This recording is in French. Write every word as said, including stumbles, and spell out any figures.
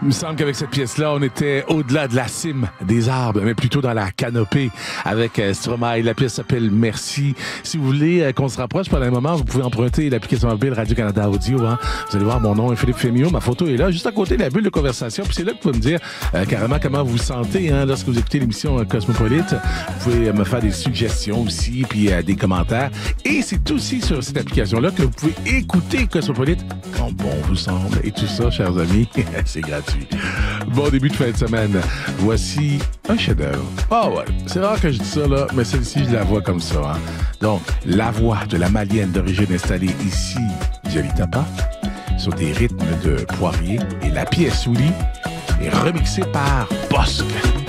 Il me semble qu'avec cette pièce-là, on était au-delà de la cime des arbres, mais plutôt dans la canopée avec euh, Stromae. La pièce s'appelle Merci. Si vous voulez euh, qu'on se rapproche pendant un moment, vous pouvez emprunter l'application mobile Radio-Canada Audio. Hein. Vous allez voir, mon nom est Philippe Fémio. Ma photo est là, juste à côté de la bulle de conversation. Puis c'est là que vous pouvez me dire euh, carrément comment vous vous sentez hein, lorsque vous écoutez l'émission euh, Cosmopolite. Vous pouvez euh, me faire des suggestions aussi, puis euh, des commentaires. Et c'est aussi sur cette application-là que vous pouvez écouter Cosmopolite quand bon vous semble. Et tout ça, chers amis, c'est gratuit. Bon début de fin de semaine. Voici un chef-d'œuvre. Ah oh ouais, c'est rare que je dis ça, là, mais celle-ci, je la vois comme ça. Hein. Donc, la voix de la Malienne d'origine installée ici, Djali Tapa, sur des rythmes de Poirier, et la pièce Ouli est remixée par Bosque.